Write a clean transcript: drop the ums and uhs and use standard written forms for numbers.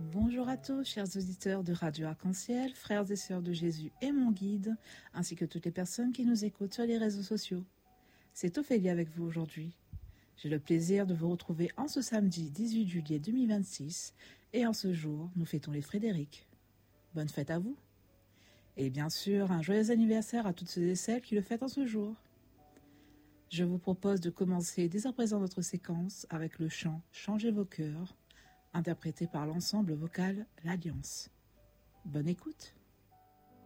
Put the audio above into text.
Bonjour à tous, chers auditeurs de Radio Arc-en-Ciel, frères et sœurs de Jésus et mon guide, ainsi que toutes les personnes qui nous écoutent sur les réseaux sociaux. C'est Ophélie avec vous aujourd'hui. J'ai le plaisir de vous retrouver en ce samedi 18 juillet 2026 et en ce jour, nous fêtons les Frédéric. Bonne fête à vous. Et bien sûr, un joyeux anniversaire à toutes ceux et celles qui le fêtent en ce jour. Je vous propose de commencer dès à présent notre séquence avec le chant « Changez vos cœurs » interprété par l'ensemble vocal L'Alliance. Bonne écoute.